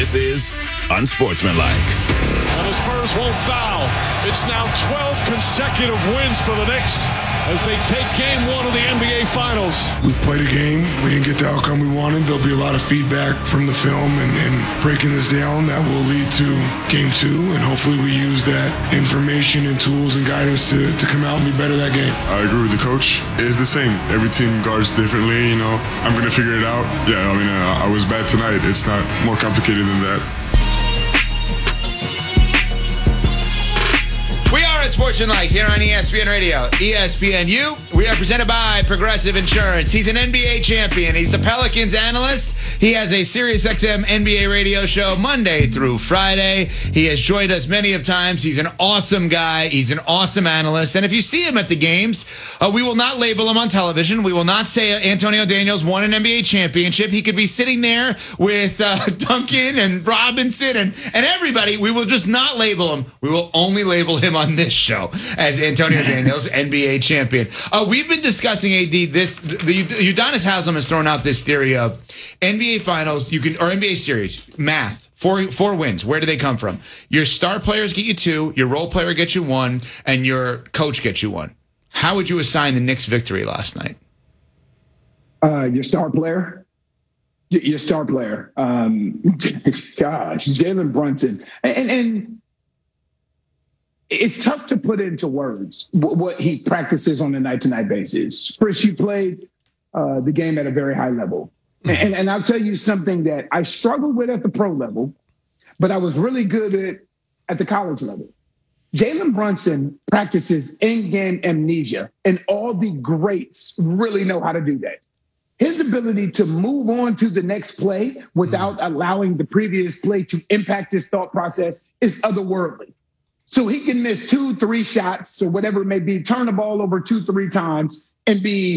This is Unsportsmanlike. And the Spurs won't foul. It's now 12 consecutive wins for the Knicks as they take game one of the NBA Finals. We played a game. We didn't get the outcome we wanted. There'll be a lot of feedback from the film and breaking this down that will lead to game two. And hopefully we use that information and tools and guidance to come out and be better that game. I agree with the coach. It's the same. Every team guards differently, I'm going to figure it out. Yeah, I was bad tonight. It's not more complicated than that. We are at Sportsmanlike here on ESPN Radio, ESPNU. We are presented by Progressive Insurance. He's an NBA champion. He's the Pelicans analyst. He has a SiriusXM NBA radio show Monday through Friday. He has joined us many of times. He's an awesome guy. He's an awesome analyst. And if you see him at the games, we will not label him on television. We will not say Antonio Daniels won an NBA championship. He could be sitting there with Duncan and Robinson and everybody. We will just not label him. We will only label him on this show as Antonio Daniels, NBA champion. We've been discussing, AD, Udonis Haslem has thrown out this theory of NBA Finals, or NBA Series, math, four wins. Where do they come from? Your star players get you 2, your role player gets you 1, and your coach gets you 1. How would you assign the Knicks' victory last night? Your star player? Your star player. Gosh, Jalen Brunson. And it's tough to put into words what he practices on a night-to-night basis. Chris, you played the game at a very high level. And I'll tell you something that I struggled with at the pro level, but I was really good at the college level. Jalen Brunson practices in-game amnesia, and all the greats really know how to do that. His ability to move on to the next play without allowing the previous play to impact his thought process is otherworldly. So he can miss 2-3 shots or whatever it may be, turn the ball over 2-3 times and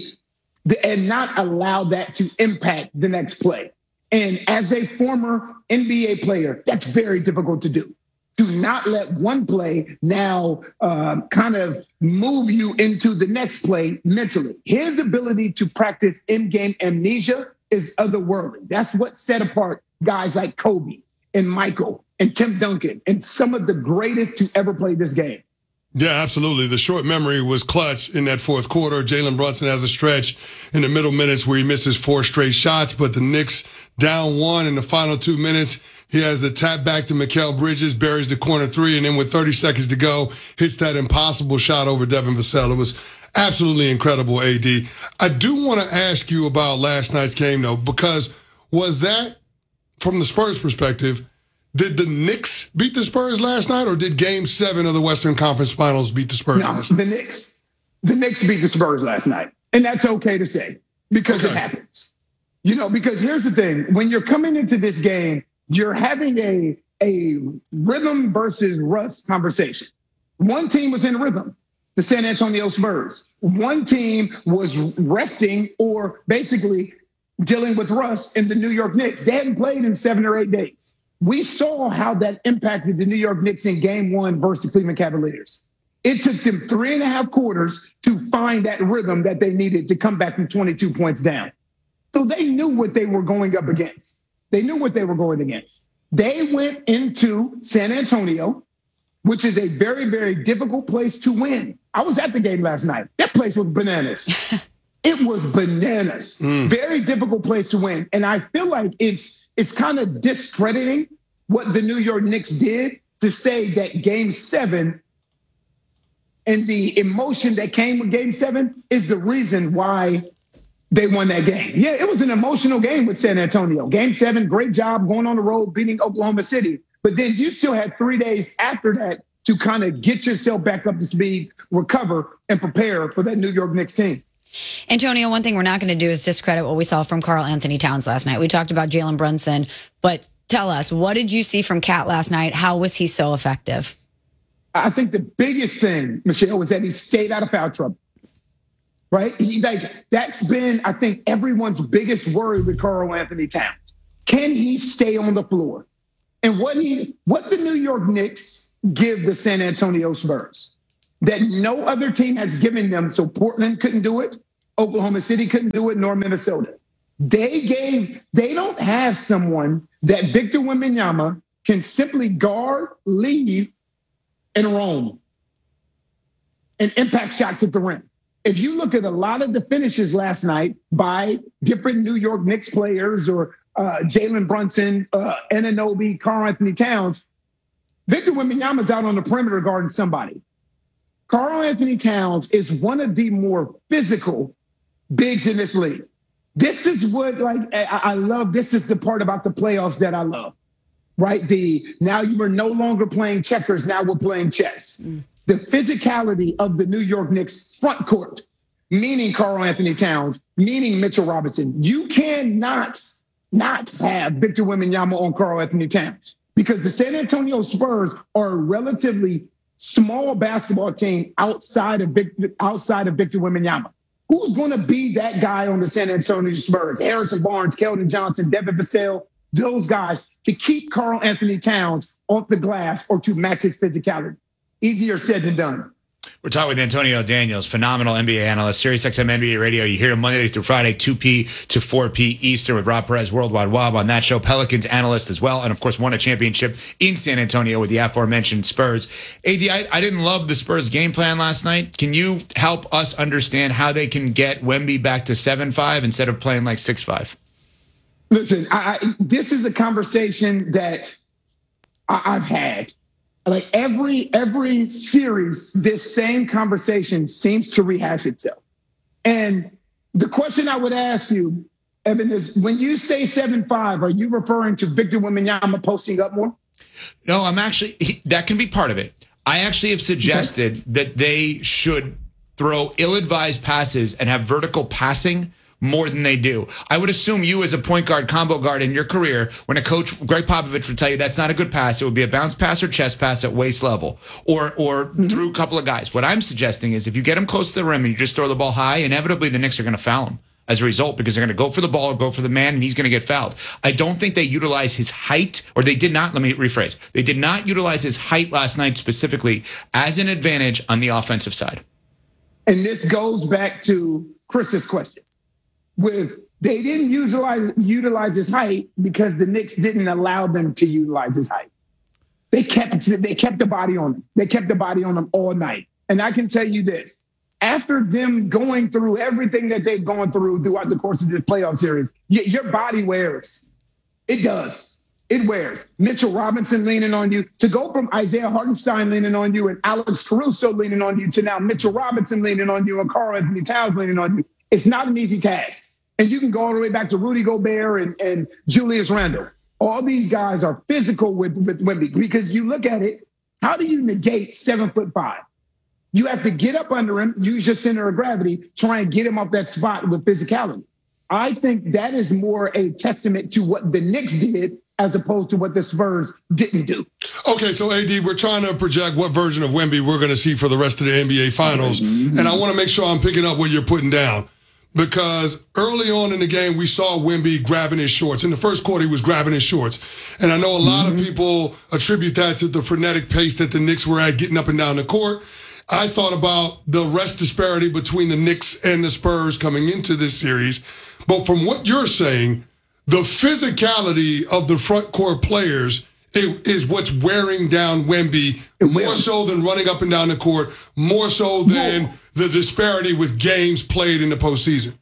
not allow that to impact the next play. And as a former NBA player, that's very difficult to do. Do not let one play now kind of move you into the next play mentally. His ability to practice in-game amnesia is otherworldly. That's what set apart guys like Kobe and Michael and Tim Duncan and some of the greatest to ever play this game. Yeah, absolutely. The short memory was clutch in that fourth quarter. Jalen Brunson has a stretch in the middle minutes where he misses 4 straight shots, but the Knicks down 1 in the final 2 minutes. He has the tap back to Mikal Bridges, buries the corner 3, and then with 30 seconds to go, hits that impossible shot over Devin Vassell. It was absolutely incredible, AD. I do want to ask you about last night's game, though, because was that, from the Spurs perspective, did the Knicks beat the Spurs last night, or did Game 7 of the Western Conference Finals beat the Spurs last night? The Knicks beat the Spurs last night, and that's okay to say because it happens. Because here's the thing. When you're coming into this game, you're having a rhythm versus rust conversation. One team was in rhythm, the San Antonio Spurs. One team was resting or basically dealing with rust in the New York Knicks. They hadn't played in 7 or 8 days. We saw how that impacted the New York Knicks in game 1 versus the Cleveland Cavaliers. It took them 3.5 quarters to find that rhythm that they needed to come back from 22 points down. So they knew what they were going up against. They knew what they were going against. They went into San Antonio, which is a very, very difficult place to win. I was at the game last night. That place was bananas. It was bananas. Very difficult place to win. And I feel like it's kind of discrediting what the New York Knicks did to say that Game 7 and the emotion that came with Game 7 is the reason why they won that game. Yeah, it was an emotional game with San Antonio. Game 7, great job going on the road, beating Oklahoma City. But then you still had 3 days after that to kind of get yourself back up to speed, recover, and prepare for that New York Knicks team. Antonio, one thing we're not going to do is discredit what we saw from Karl Anthony Towns last night. We talked about Jalen Brunson, but tell us, what did you see from Cat last night? How was he so effective? I think the biggest thing, Michelle, was that he stayed out of foul trouble. Right? That's been, I think, everyone's biggest worry with Karl Anthony Towns. Can he stay on the floor? And what the New York Knicks give the San Antonio Spurs that no other team has given them. So Portland couldn't do it, Oklahoma City couldn't do it, nor Minnesota. They don't have someone that Victor Wembanyama can simply guard, leave, and roam and impact shots at the rim. If you look at a lot of the finishes last night by different New York Knicks players or Jalen Brunson, Anunoby, Karl-Anthony Towns, Victor Wembanyama's out on the perimeter guarding somebody. Karl-Anthony Towns is one of the more physical bigs in this league. This is what I love. This is the part about the playoffs that I love, right? Now you are no longer playing checkers. Now we're playing chess. The physicality of the New York Knicks front court, meaning Karl-Anthony Towns, meaning Mitchell Robinson. You cannot not have Victor Wembanyama on Karl-Anthony Towns because the San Antonio Spurs are a relatively small basketball team outside of Victor Wembanyama. Who's going to be that guy on the San Antonio Spurs? Harrison Barnes, Keldon Johnson, Devin Vassell, those guys to keep Karl-Anthony Towns off the glass or to match his physicality. Easier said than done. We're talking with Antonio Daniels, phenomenal NBA analyst, SiriusXM NBA Radio. You hear him Monday through Friday, 2 p to 4 p Eastern with Rob Perez, Worldwide Wob on that show. Pelicans analyst as well, and of course won a championship in San Antonio with the aforementioned Spurs. AD, I didn't love the Spurs game plan last night. Can you help us understand how they can get Wemby back to 7-5 instead of playing like 6-5? Listen, this is a conversation that I've had. Like every series, this same conversation seems to rehash itself. And the question I would ask you, Evan, is when you say 7-5, are you referring to Victor Wembanyama posting up more? No, that can be part of it. I actually have suggested that they should throw ill-advised passes and have vertical passing more than they do. I would assume you as a point guard, combo guard in your career, when a coach, Greg Popovich, would tell you that's not a good pass, it would be a bounce pass or chest pass at waist level or through a couple of guys. What I'm suggesting is if you get him close to the rim and you just throw the ball high, inevitably the Knicks are going to foul him as a result because they're going to go for the ball or go for the man and he's going to get fouled. I don't think they utilize his height, or they did not, let me rephrase. They did not utilize his height last night specifically as an advantage on the offensive side. And this goes back to Chris's question. They didn't utilize his height because the Knicks didn't allow them to utilize his height. They kept the body on him. They kept the body on him all night. And I can tell you this, after them going through everything that they've gone through throughout the course of this playoff series, your body wears. It does. It wears. Mitchell Robinson leaning on you. To go from Isaiah Hartenstein leaning on you and Alex Caruso leaning on you to now Mitchell Robinson leaning on you and Karl-Anthony Towns leaning on you, it's not an easy task. And you can go all the way back to Rudy Gobert and Julius Randle. All these guys are physical with Wemby because you look at it, how do you negate 7'5"? You have to get up under him, use your center of gravity, try and get him off that spot with physicality. I think that is more a testament to what the Knicks did as opposed to what the Spurs didn't do. Okay, so AD, we're trying to project what version of Wemby we're going to see for the rest of the NBA Finals. And I want to make sure I'm picking up what you're putting down. Because early on in the game, we saw Wemby grabbing his shorts. In the first quarter, he was grabbing his shorts. And I know a lot of people attribute that to the frenetic pace that the Knicks were at getting up and down the court. I thought about the rest disparity between the Knicks and the Spurs coming into this series. But from what you're saying, the physicality of the front court players is what's wearing down Wemby more so than running up and down the court, more so than the disparity with games played in the postseason.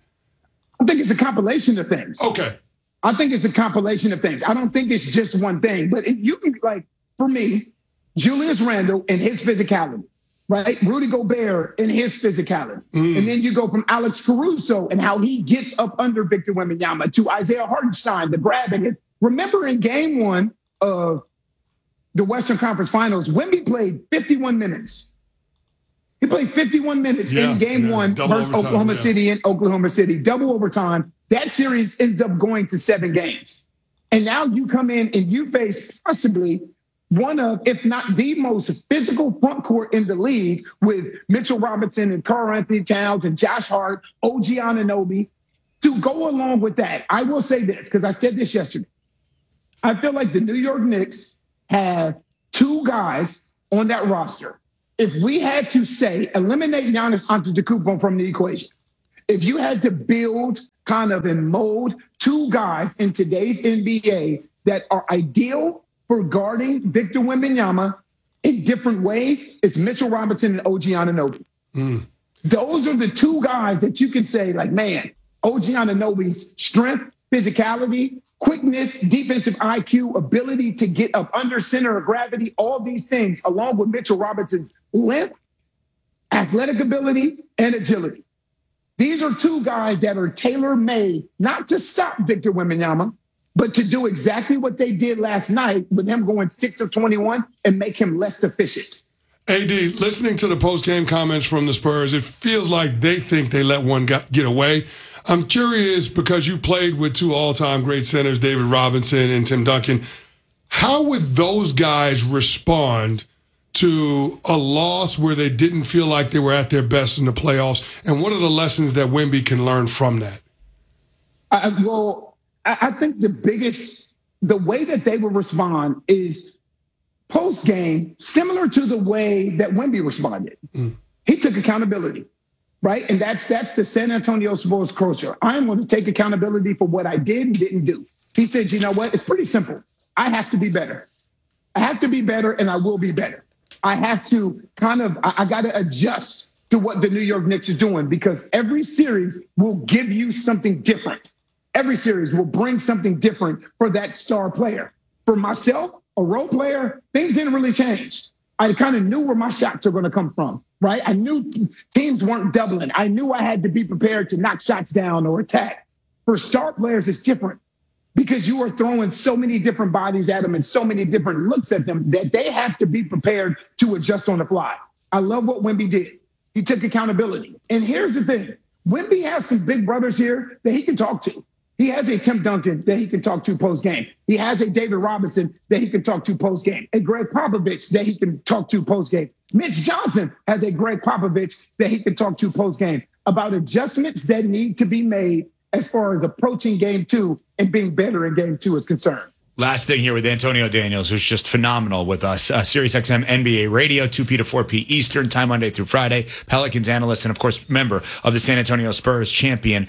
I think it's a compilation of things. Okay. I think it's a compilation of things. I don't think it's just one thing. But you can, for me, Julius Randle and his physicality, right? Rudy Gobert and his physicality. And then you go from Alex Caruso and how he gets up under Victor Wembanyama to Isaiah Hartenstein, the grabbing it. Remember in game one of the Western Conference Finals, Wemby played 51 minutes. He played 51 minutes in game one versus Oklahoma City in Oklahoma City, double overtime. That series ends up going to 7 games. And now you come in and you face possibly one of, if not the most physical front court in the league with Mitchell Robinson and Karl-Anthony Towns and Josh Hart, OG Anunoby. To go along with that, I will say this, because I said this yesterday. I feel like the New York Knicks have 2 guys on that roster. If we had to say, eliminate Giannis Antetokounmpo from the equation, if you had to build kind of and mold two guys in today's NBA that are ideal for guarding Victor Wembanyama in different ways, it's Mitchell Robinson and OG Anunoby. Those are the two guys that you can say, like, man, OG Anunoby's strength, physicality, quickness, defensive IQ, ability to get up under center of gravity, all these things, along with Mitchell Robinson's length, athletic ability, and agility. These are two guys that are tailor-made not to stop Victor Wembanyama, but to do exactly what they did last night with him going 6 of 21 and make him less efficient. AD, listening to the post-game comments from the Spurs, it feels like they think they let one get away. I'm curious, because you played with two all-time great centers, David Robinson and Tim Duncan, how would those guys respond to a loss where they didn't feel like they were at their best in the playoffs? And what are the lessons that Wemby can learn from that? I think the way that they would respond is post-game, similar to the way that Wemby responded. He took accountability, right? And that's the San Antonio Spurs culture. I'm going to take accountability for what I did and didn't do. He said, you know what? It's pretty simple. I have to be better. I have to be better, and I will be better. I have to I got to adjust to what the New York Knicks is doing, because every series will give you something different. Every series will bring something different for that star player. For myself, a role player, things didn't really change. I kind of knew where my shots are going to come from, right? I knew teams weren't doubling. I knew I had to be prepared to knock shots down or attack. For star players, it's different, because you are throwing so many different bodies at them and so many different looks at them that they have to be prepared to adjust on the fly. I love what Wemby did. He took accountability. And here's the thing. Wemby has some big brothers here that he can talk to. He has a Tim Duncan that he can talk to post-game. He has a David Robinson that he can talk to post-game. A Greg Popovich that he can talk to post-game. Mitch Johnson has a Greg Popovich that he can talk to post-game about adjustments that need to be made as far as approaching game two and being better in game two is concerned. Last thing here with Antonio Daniels, who's just phenomenal with us. SiriusXM NBA Radio, 2P to 4P Eastern time, Monday through Friday. Pelicans analyst and, of course, member of the San Antonio Spurs, champion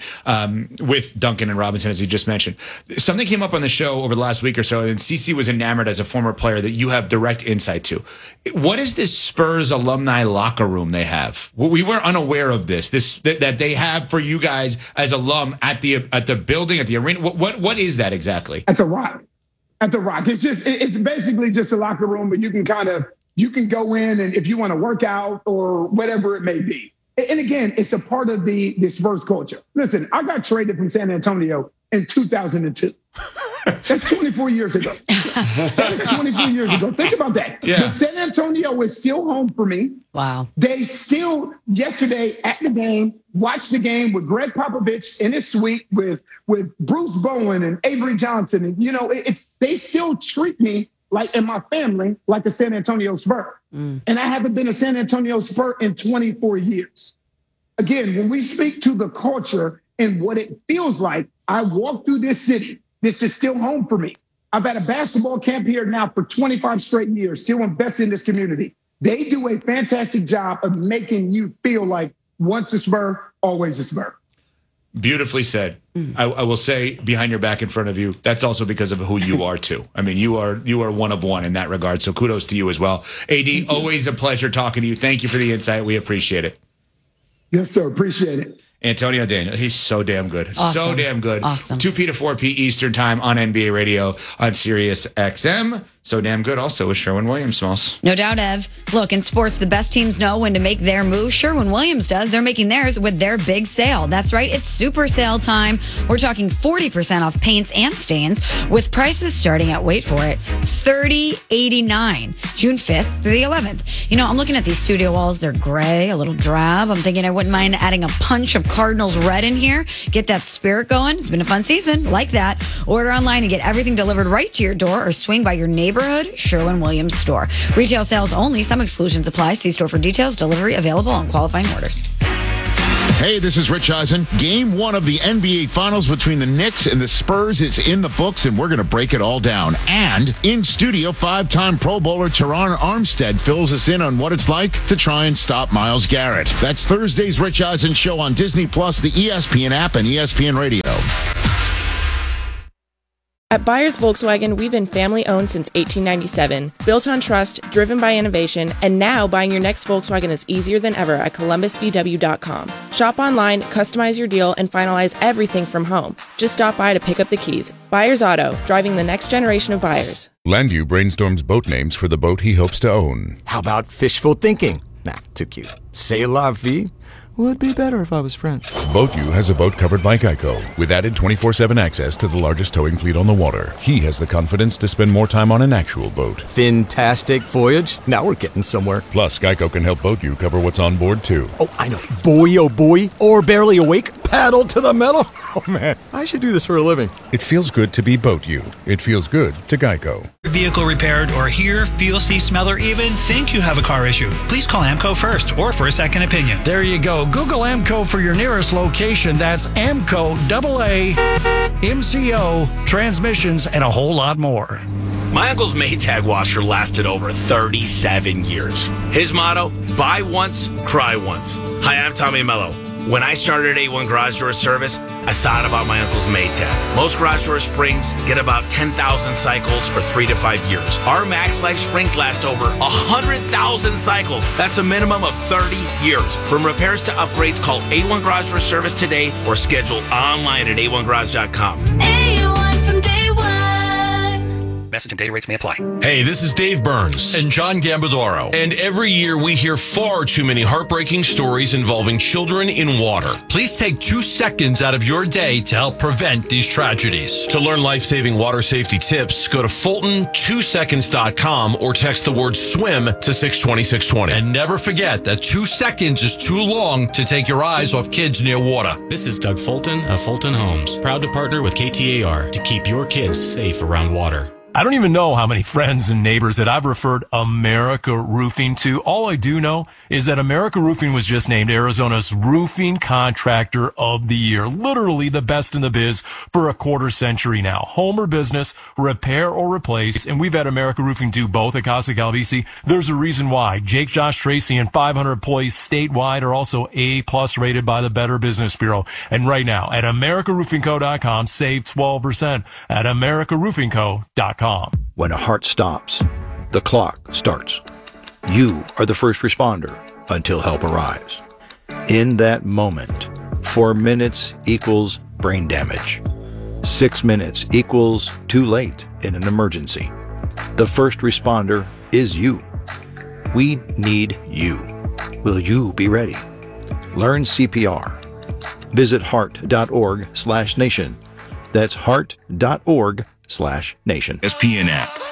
with Duncan and Robinson, as he just mentioned. Something came up on the show over the last week or so, and CC was enamored as a former player that you have direct insight to. What is this Spurs alumni locker room they have? We were unaware of this that they have for you guys as alum at the building, at the arena. What is that exactly? At the Rock. At the Rock. It's basically just a locker room, but you can go in, and if you want to work out or whatever it may be. And again, it's a part of the Spurs culture. Listen, I got traded from San Antonio in 2002. That's 24 years ago. That is 24 years ago. Think about that. Yeah. But San Antonio is still home for me. Wow. They still, yesterday at the game, watched the game with Greg Popovich in his suite with Bruce Bowen and Avery Johnson. And, they still treat me like, and my family, like a San Antonio Spur. And I haven't been a San Antonio Spur in 24 years. Again, when we speak to the culture and what it feels like, I walk through this city. This is still home for me. I've had a basketball camp here now for 25 straight years, still invested in this community. They do a fantastic job of making you feel like once a Spur, always a Spur. Beautifully said. I will say behind your back in front of you, that's also because of who you are too. I mean, you are one of one in that regard. So kudos to you as well. AD, always a pleasure talking to you. Thank you for the insight. We appreciate it. Yes, sir. Appreciate it. Antonio Daniels, he's so damn good. Awesome. So damn good. Awesome. 2P to 4P Eastern time on NBA Radio on Sirius XM. So damn good also with Sherwin-Williams, Smalls. No doubt, Ev. Look, in sports, the best teams know when to make their move. Sherwin-Williams does. They're making theirs with their big sale. That's right. It's super sale time. We're talking 40% off paints and stains with prices starting at, wait for it, $30.89, June 5th through the 11th. I'm looking at these studio walls. They're gray, a little drab. I'm thinking I wouldn't mind adding a punch of Cardinals red in here. Get that spirit going. It's been a fun season. Like that. Order online and get everything delivered right to your door or swing by your neighborhood Sherwin-Williams store. Retail sales only. Some exclusions apply. See store for details. Delivery available on qualifying orders. Hey, this is Rich Eisen. Game 1 of the NBA Finals between the Knicks and the Spurs is in the books, and we're going to break it all down. And in studio, 5-time Pro Bowler Teron Armstead fills us in on what it's like to try and stop Myles Garrett. That's Thursday's Rich Eisen Show on Disney+, the ESPN app, and ESPN Radio. At Byers Volkswagen, we've been family-owned since 1897, built on trust, driven by innovation, and now buying your next Volkswagen is easier than ever at columbusvw.com. Shop online, customize your deal, and finalize everything from home. Just stop by to pick up the keys. Byers Auto, driving the next generation of buyers. Landview brainstorms boat names for the boat he hopes to own. How about fishful thinking? Nah, too cute. C'est la vie? Would be better if I was French. BoatU has a boat covered by Geico with added 24/7 access to the largest towing fleet on the water. He has the confidence to spend more time on an actual boat. Fantastic voyage. Now we're getting somewhere. Plus, Geico can help BoatU cover what's on board, too. Oh, I know. Boy, oh boy. Or barely awake. Paddle to the metal. Oh, man. I should do this for a living. It feels good to be BoatU. It feels good to Geico. Vehicle repaired or hear, feel, see, smell, or even think you have a car issue, please call AMCO first or for a second opinion. There you go. Google AMCO for your nearest location. That's AMCO, AA, MCO, transmissions, and a whole lot more. My uncle's Maytag washer lasted over 37 years. His motto, buy once, cry once. Hi, I'm Tommy Mello. When I started A1 Garage Door Service, I thought about my uncle's Maytag. Most garage door springs get about 10,000 cycles for 3 to 5 years. Our Max Life springs last over 100,000 cycles. That's a minimum of 30 years. From repairs to upgrades, call A1 Garage Door Service today or schedule online at a1garage.com. A1 from day one. Message and data rates may apply. Hey, this is Dave Burns. And John Gambadoro. And every year we hear far too many heartbreaking stories involving children in water. Please take 2 seconds out of your day to help prevent these tragedies. To learn life-saving water safety tips, go to Fulton2seconds.com or text the word SWIM to 620-620. And never forget that 2 seconds is too long to take your eyes off kids near water. This is Doug Fulton of Fulton Homes, proud to partner with KTAR to keep your kids safe around water. I don't even know how many friends and neighbors that I've referred America Roofing to. All I do know is that America Roofing was just named Arizona's Roofing Contractor of the Year. Literally the best in the biz for a quarter century now. Home or business, repair or replace. And we've had America Roofing do both at Casa Calvisi. There's a reason why. Jake, Josh, Tracy, and 500 employees statewide are also A+ rated by the Better Business Bureau. And right now at AmericaRoofingCo.com, save 12% at AmericaRoofingCo.com. When a heart stops, the clock starts. You are the first responder until help arrives. In that moment, 4 minutes equals brain damage. 6 minutes equals too late in an emergency. The first responder is you. We need you. Will you be ready? Learn CPR. Visit heart.org/nation. That's heart.org/nation. ESPN app.